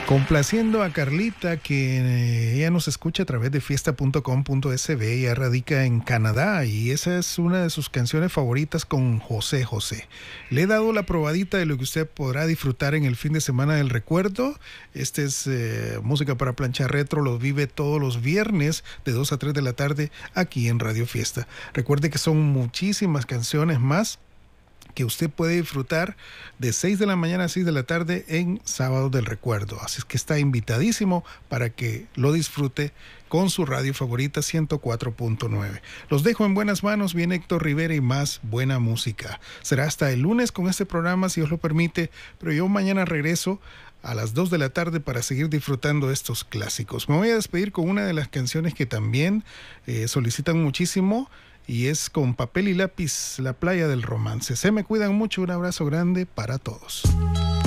Complaciendo a Carlita, que ella nos escucha a través de fiesta.com.sb. Ella radica en Canadá y esa es una de sus canciones favoritas con José José. Le he dado la probadita de lo que usted podrá disfrutar en el fin de semana del recuerdo. Este es música para planchar retro, los vive todos los viernes de 2 a 3 de la tarde aquí en Radio Fiesta. Recuerde que son muchísimas canciones más que usted puede disfrutar de 6 de la mañana a 6 de la tarde en Sábados del Recuerdo. Así es que está invitadísimo para que lo disfrute con su radio favorita 104.9. Los dejo en buenas manos, viene Héctor Rivera y más buena música. Será hasta el lunes con este programa, si Dios lo permite, pero yo mañana regreso a las 2 de la tarde para seguir disfrutando de estos clásicos. Me voy a despedir con una de las canciones que también solicitan muchísimo, y es con Papel y Lápiz, La Playa del Romance. Se me cuidan mucho, un abrazo grande para todos.